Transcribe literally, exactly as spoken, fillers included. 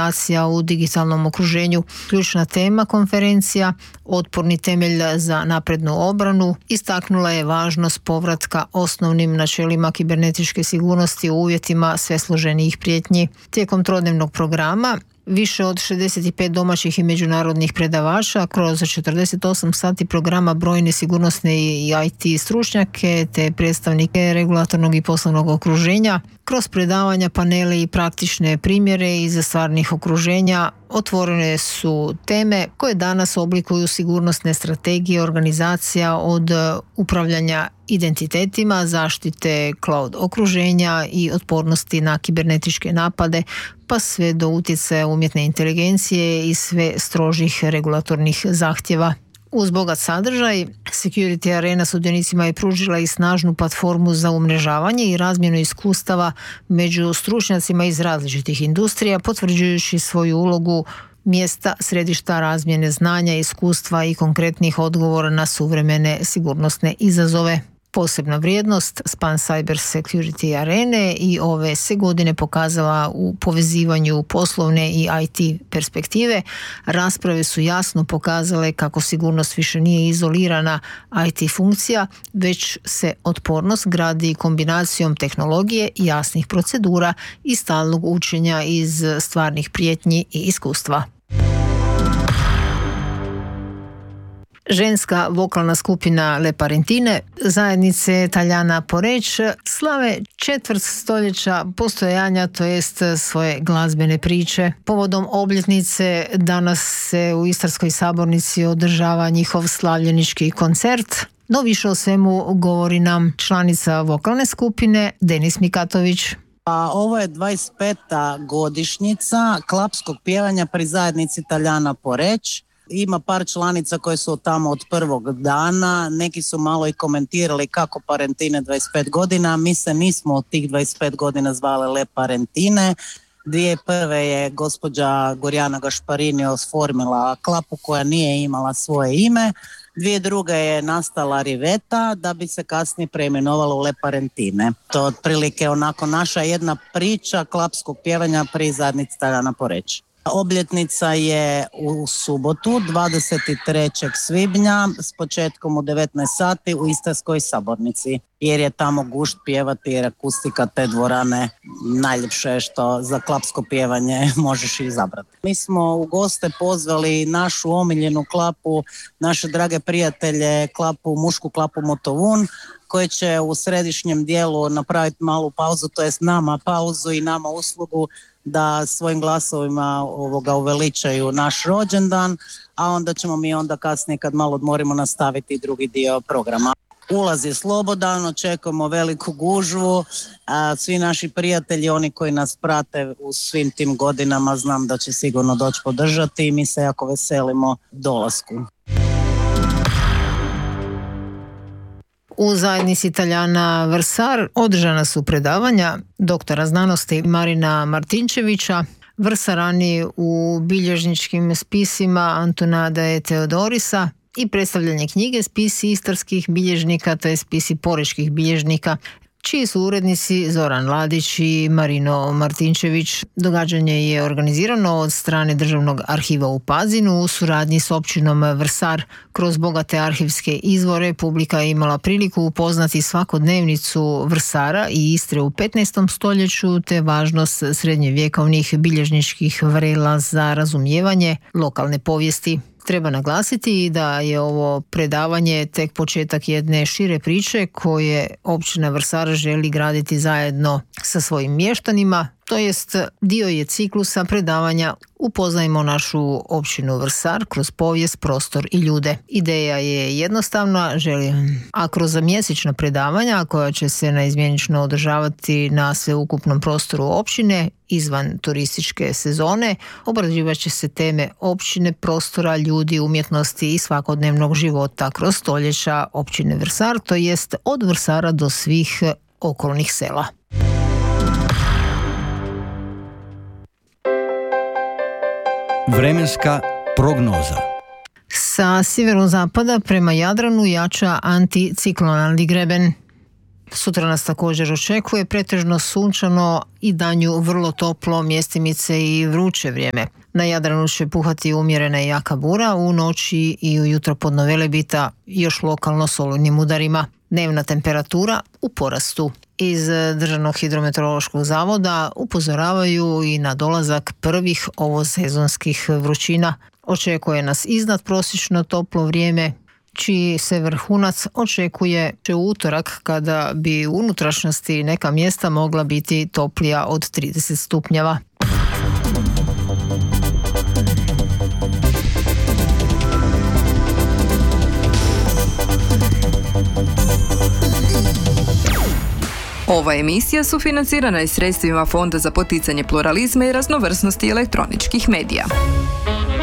komunikacija u digitalnom okruženju. Ključna tema konferencija, otporni temelj za naprednu obranu, istaknula je važnost povratka osnovnim načelima kibernetičke sigurnosti u uvjetima sve složenijih prijetnji. Tijekom trodnevnog programa više od šezdeset pet domaćih i međunarodnih predavača kroz četrdeset osam sati programa brojne sigurnosne i I T stručnjake te predstavnike regulatornog i poslovnog okruženja kroz predavanja, panele i praktične primjere iz stvarnih okruženja otvorene su teme koje danas oblikuju sigurnosne strategije organizacija od upravljanja identitetima, zaštite cloud okruženja i otpornosti na kibernetičke napade, pa sve do utjecaja umjetne inteligencije i sve strožih regulatornih zahtjeva. Uz bogat sadržaj, Security Arena sudionicima je pružila i snažnu platformu za umrežavanje i razmjenu iskustava među stručnjacima iz različitih industrija, potvrđujući svoju ulogu mjesta središta razmjene znanja, iskustva i konkretnih odgovora na suvremene sigurnosne izazove. Posebna vrijednost Span Cyber Security Arene i ove se godine pokazala u povezivanju poslovne i I T perspektive. Rasprave su jasno pokazale kako sigurnost više nije izolirana I T funkcija, već se otpornost gradi kombinacijom tehnologije, jasnih procedura i stalnog učenja iz stvarnih prijetnji i iskustva. Ženska vokalna skupina Le Parentine zajednice Taljana Poreć slave četvrt stoljeća postojanja, to jest svoje glazbene priče. Povodom obljetnice danas se u Istarskoj sabornici održava njihov slavljenički koncert. No više o svemu govori nam članica vokalne skupine Denis Mikatović. A ovo je dvadeset peta godišnjica klapskog pjevanja pri zajednici Taljana Poreć. Ima par članica koje su tamo od prvog dana, neki su malo i komentirali kako Parentine dvadeset pet godina, mi se nismo od tih dvadeset pet godina zvale Le Parentine. Dvije prve je gospođa Gorjana Gašparini osformila klapu koja nije imala svoje ime, dvije druge je nastala Riveta da bi se kasnije preimenovala u Le Parentine. To je otprilike onako naša jedna priča klapskog pjevanja pri zajednici Taljana Poreć. Obljetnica je u subotu, dvadeset trećeg svibnja s početkom u devetnaest sati u Istarskoj sabornici, jer je tamo gušt pjevati, jer akustika te dvorane najljepše je što za klapsko pjevanje možeš izabrati. Mi smo u goste pozvali našu omiljenu klapu, naše drage prijatelje, klapu, mušku klapu Motovun, koji će u središnjem dijelu napraviti malu pauzu, to jest nama pauzu i nama uslugu da svojim glasovima ovoga uveličaju naš rođendan, a onda ćemo mi onda kasnije kad malo odmorimo nastaviti drugi dio programa. Ulaz je slobodan, očekujemo veliku gužvu, a svi naši prijatelji, oni koji nas prate u svim tim godinama, znam da će sigurno doći podržati i mi se jako veselimo dolasku. U zajednici Taljana Vrsar održana su predavanja doktora znanosti Marina Martinčevića, Vrsarani u bilježničkim spisima Antonada Teodorisa i predstavljanje knjige Spisi istarskih bilježnika, to je spisi porečkih bilježnika, čiji su urednici Zoran Ladić i Marino Martinčević. Događanje je organizirano od strane Državnog arhiva u Pazinu u suradnji s općinom Vrsar. Kroz bogate arhivske izvore publika je imala priliku upoznati svakodnevnicu Vrsara i Istre u petnaestom stoljeću te važnost srednjevjekovnih bilježničkih vrela za razumijevanje lokalne povijesti. Treba naglasiti da je ovo predavanje tek početak jedne šire priče koje općina Vrsar želi graditi zajedno sa svojim mještanima, to jest dio je ciklusa predavanja Upoznajmo našu općinu Vrsar kroz povijest, prostor i ljude. Ideja je jednostavna, želim, a kroz mjesečna predavanja koja će se naizmjenično održavati na sveukupnom prostoru općine izvan turističke sezone, obrađivat će se teme općine, prostora, ljudi, umjetnosti i svakodnevnog života kroz stoljeća općine Vrsar, to jest od Vrsara do svih okolnih sela. Vremenska prognoza. Sa sjeverozapada prema Jadranu jača anticiklonalni greben. Sutra nas također očekuje pretežno sunčano i danju vrlo toplo, mjestimice i vruće vrijeme. Na Jadranu će puhati umjerena i jaka bura, u noći i ujutro podno Velebita još lokalno s olujnim udarima. Dnevna temperatura u porastu. Iz Državnog hidrometeorološkog zavoda upozoravaju i na dolazak prvih ovosezonskih vrućina. Očekuje nas iznadprosječno toplo vrijeme, čiji se vrhunac očekuje u utorak, kada bi u unutrašnjosti neka mjesta mogla biti toplija od trideset stupnjeva. Ova emisija sufinancirana je sredstvima Fonda za poticanje pluralizma i raznovrsnosti elektroničkih medija.